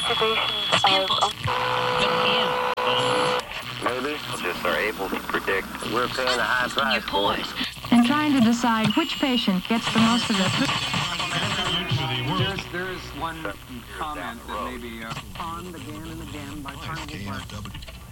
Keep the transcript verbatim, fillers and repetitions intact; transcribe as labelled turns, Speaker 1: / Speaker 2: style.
Speaker 1: observations of...
Speaker 2: Maybe just are able to predict we're paying a high price for it.
Speaker 3: And trying to decide which patient gets the most of it.
Speaker 4: There's, there is one comment that may be uh, pawned again and again by Carnival Barker.